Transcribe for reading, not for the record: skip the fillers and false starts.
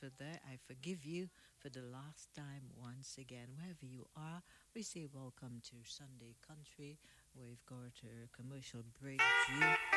for that. I forgive you for the last time once again. Wherever you are, we say welcome to Sunday Country. We've got a commercial break due.